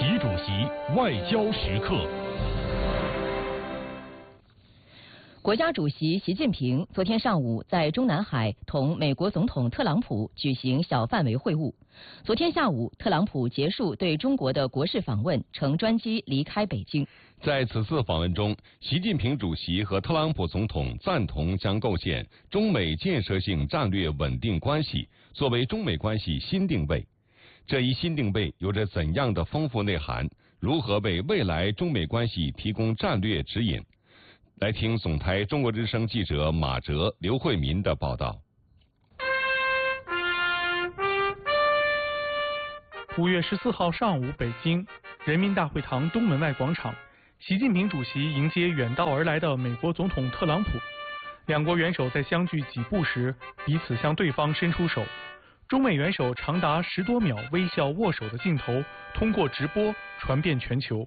习主席外交时刻。 国家主席习近平昨天上午在中南海同美国总统特朗普举行小范围会晤。昨天下午，特朗普结束对中国的国事访问，乘专机离开北京。 在此次访问中，习近平主席和特朗普总统赞同将构建中美建设性战略稳定关系作为中美关系新定位。这一新定位有着怎样的丰富内涵？如何为未来中美关系提供战略指引？来听总台中国之声记者马哲、刘慧民的报道。 5月14号上午，北京人民大会堂东门外广场，习近平主席迎接远道而来的美国总统特朗普。两国元首在相距几步时，彼此向对方伸出手。中美元首长达10多秒微笑握手的镜头，通过直播传遍全球。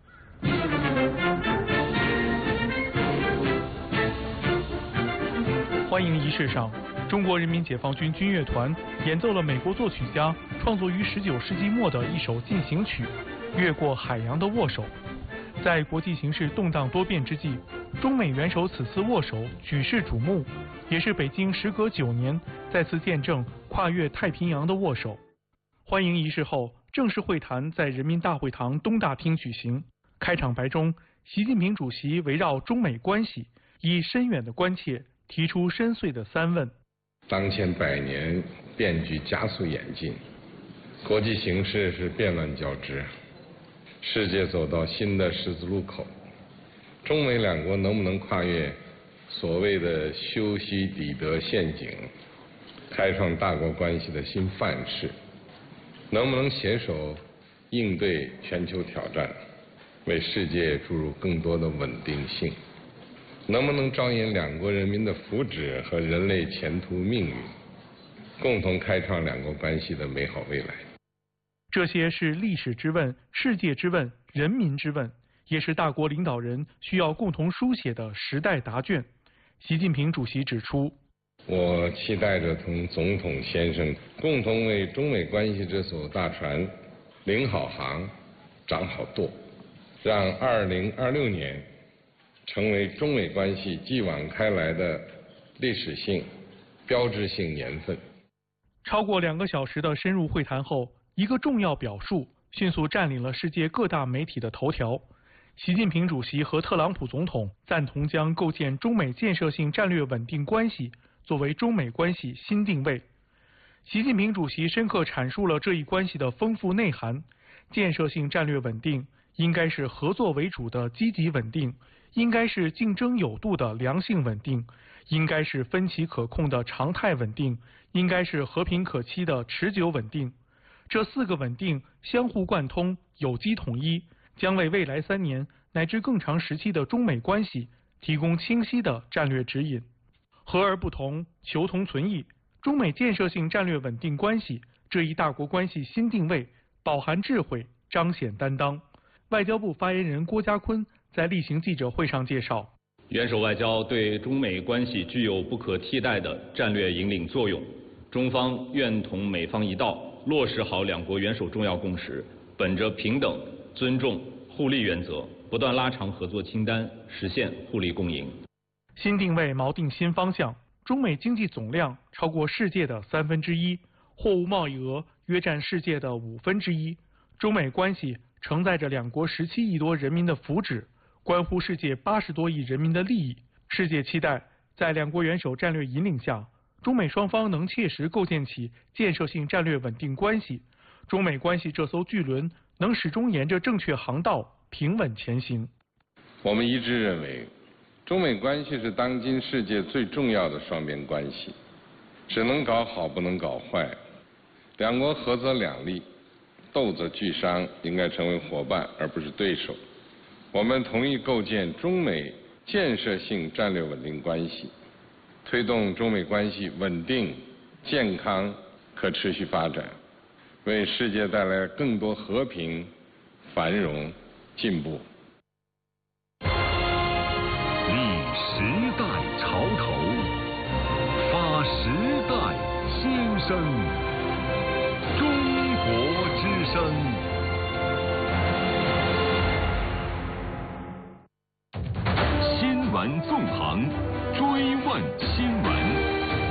欢迎仪式上，中国人民解放军军乐团演奏了美国作曲家创作于19世纪末的一首进行曲《越过海洋的握手》。在国际形势动荡多变之际，中美元首此次握手举世瞩目，也是北京时隔9年再次见证跨越太平洋的握手。欢迎仪式后，正式会谈在人民大会堂东大厅举行。开场白中，习近平主席围绕中美关系，以深远的关切提出深邃的3问。 当前100年变局加速演进，国际形势是变乱交织，世界走到新的十字路口，中美两国能不能跨越所谓的修昔底德陷阱，开创大国关系的新范式？能不能携手应对全球挑战，为世界注入更多的稳定性？能不能着眼两国人民的福祉和人类前途命运，共同开创两国关系的美好未来？ 这些是历史之问、世界之问、人民之问，也是大国领导人需要共同书写的时代答卷。习近平主席指出， 我期待着同总统先生共同为中美关系这艘大船领好航、掌好舵，让2026年成为中美关系继往开来的历史性、标志性年份。 超过2个小时的深入会谈后，一个重要表述迅速占领了世界各大媒体的头条。习近平主席和特朗普总统赞同将构建中美建设性战略稳定关系作为中美关系新定位。习近平主席深刻阐述了这一关系的丰富内涵：建设性战略稳定应该是合作为主的积极稳定，应该是竞争有度的良性稳定，应该是分歧可控的常态稳定，应该是和平可期的持久稳定。这4个稳定相互贯通，有机统一，将为未来3年乃至更长时期的中美关系提供清晰的战略指引。和而不同，求同存异，中美建设性战略稳定关系这一大国关系新定位，饱含智慧，彰显担当。外交部发言人郭家坤在例行记者会上介绍， 元首外交对中美关系具有不可替代的战略引领作用，中方愿同美方一道，落实好两国元首重要共识，本着平等、尊重、互利原则，不断拉长合作清单，实现互利共赢。 新定位锚定新方向，中美经济总量超过世界的1/3，货物贸易额约占世界的1/5，中美关系承载着两国17亿多人民的福祉，关乎世界80多亿人民的利益。世界期待在两国元首战略引领下，中美双方能切实构建起建设性战略稳定关系，中美关系这艘巨轮能始终沿着正确航道平稳前行。 我们一致认为，中美关系是当今世界最重要的双边关系，只能搞好不能搞坏，两国合则两利，斗则俱伤，应该成为伙伴而不是对手。我们同意构建中美建设性战略稳定关系，推动中美关系稳定、健康、可持续发展，为世界带来更多和平、繁荣、进步。 立时代潮头，发时代新声。中国之声。 看新闻。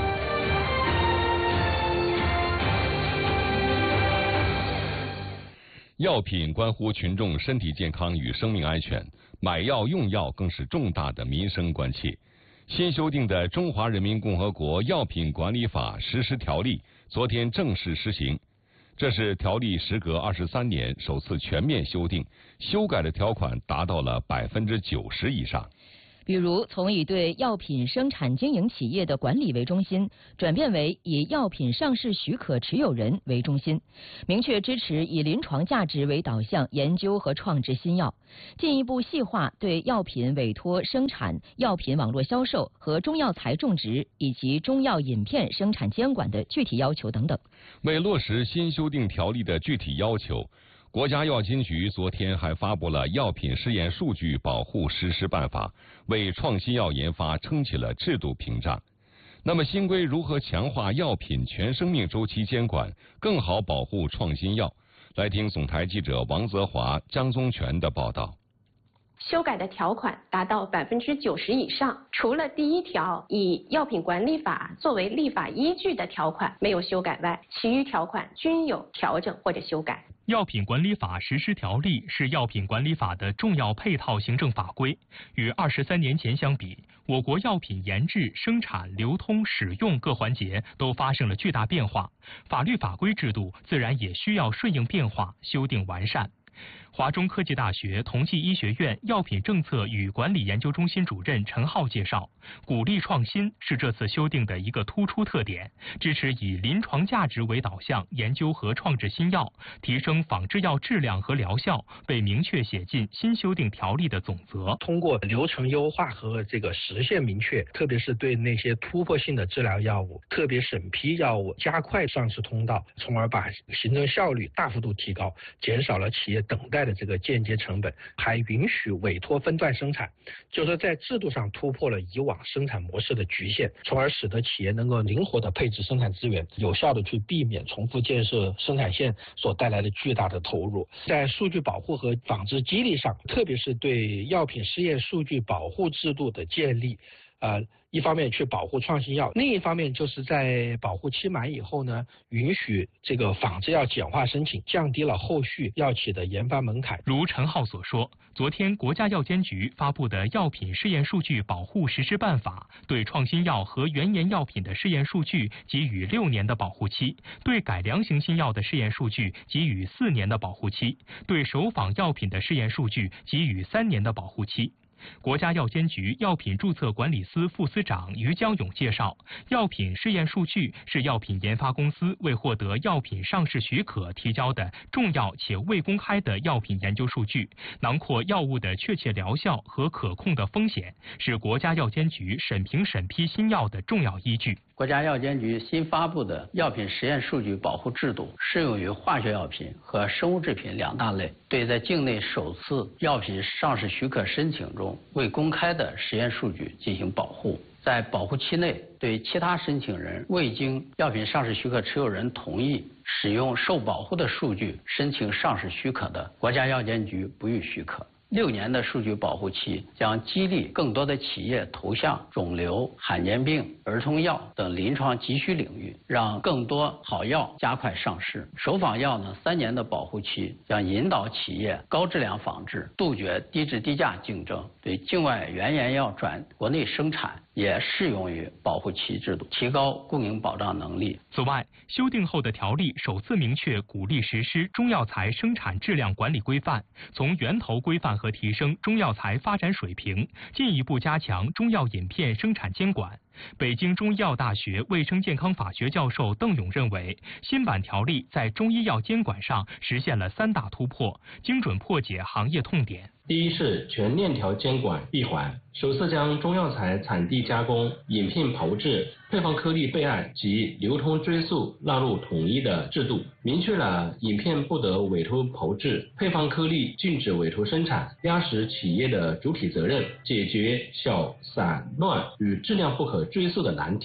药品关乎群众身体健康与生命安全，买药用药更是重大的民生关切。新修订的《中华人民共和国药品管理法实施条例》昨天正式施行，这是条例时隔23年首次全面修订，修改的条款达到了90%以上。 比如，从以对药品生产经营企业的管理为中心，转变为以药品上市许可持有人为中心，明确支持以临床价值为导向研究和创制新药，进一步细化对药品委托生产、药品网络销售和中药材种植以及中药饮片生产监管的具体要求等等。 为落实新修订条例的具体要求，国家药监局昨天还发布了《药品试验数据保护实施办法》，为创新药研发撑起了制度屏障。那么，新规如何强化药品全生命周期监管，更好保护创新药？来听总台记者王泽华、江宗全的报道。 修改的条款达到90%以上，除了第1条以药品管理法作为立法依据的条款没有修改外，其余条款均有调整或者修改。 药品管理法实施条例是药品管理法的重要配套行政法规。与23年前相比，我国药品研制、生产、流通、使用各环节都发生了巨大变化，法律法规制度自然也需要顺应变化，修订完善。华中科技大学同济医学院药品政策与管理研究中心主任陈浩介绍，鼓励创新是这次修订的一个突出特点，支持以临床价值为导向研究和创制新药，提升仿制药质量和疗效，被明确写进新修订条例的总则。 通过流程优化和这个实现明确，特别是对那些突破性的治疗药物、特别审批药物加快上市通道，从而把行政效率大幅度提高，减少了企业等待的这个间接成本，还允许委托分段生产，就是在制度上突破了以往生产模式的局限，从而使得企业能够灵活地配置生产资源，有效地去避免重复建设生产线所带来的巨大的投入。在数据保护和仿制激励上，特别是对药品试验数据保护制度的建立，一方面去保护创新药，另一方面就是在保护期满以后呢，允许这个仿制药简化申请，降低了后续药企的研发门槛。 如陈浩所说，昨天国家药监局发布的《药品试验数据保护实施办法》对创新药和原研药品的试验数据给予6年的保护期，对改良型新药的试验数据给予4年的保护期，对首仿药品的试验数据给予3年的保护期。国家药监局药品注册管理司副司长于江勇介绍，药品试验数据是药品研发公司为获得药品上市许可提交的重要且未公开的药品研究数据，囊括药物的确切疗效和可控的风险，是国家药监局审评审批新药的重要依据。 国家药监局新发布的药品实验数据保护制度适用于化学药品和生物制品2大类，对在境内首次药品上市许可申请中未公开的实验数据进行保护。在保护期内，对其他申请人未经药品上市许可持有人同意使用受保护的数据申请上市许可的，国家药监局不予许可。6年的数据保护期将激励更多的企业投向肿瘤、罕见病、儿童药等临床急需领域，让更多好药加快上市。首仿药呢，3年的保护期将引导企业高质量仿制，杜绝低质低价竞争。对境外原研药转国内生产也适用于保护期制度，提高供应保障能力。 此外，修订后的条例首次明确鼓励实施中药材生产质量管理规范，从源头规范和提升中药材发展水平，进一步加强中药饮片生产监管。北京中医药大学卫生健康法学教授邓勇认为，新版条例在中医药监管上实现了3大突破，精准破解行业痛点。 第一是全链条监管闭环，首次将中药材产地加工、饮片炮制、配方颗粒备案及流通追溯纳入统一的制度，明确了饮片不得委托炮制、配方颗粒禁止委托生产，压实企业的主体责任，解决小散乱与质量不可追溯的难题。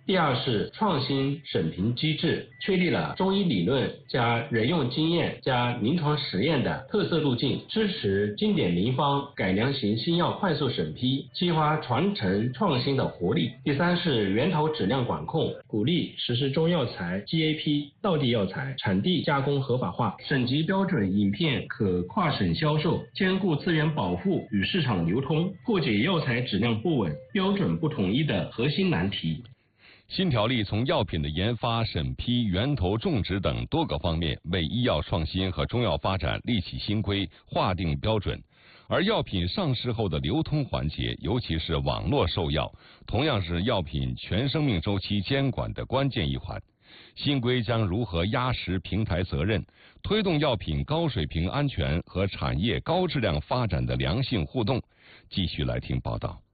第二是创新审评机制，确立了中医理论加人用经验加临床实验的特色路径，支持经典名方改良型新药快速审批，激发传承创新的活力。第三是源头质量管控，鼓励实施中药材 GAP 道地药材产地加工合法化，省级标准饮片可跨省销售，兼顾资源保护与市场流通，破解药材质量不稳、标准不统一的核心难题。 新条例从药品的研发、审批、源头种植等多个方面，为医药创新和中药发展立起新规，划定标准。而药品上市后的流通环节，尤其是网络售药，同样是药品全生命周期监管的关键一环。新规将如何压实平台责任，推动药品高水平安全和产业高质量发展的良性互动？继续来听报道。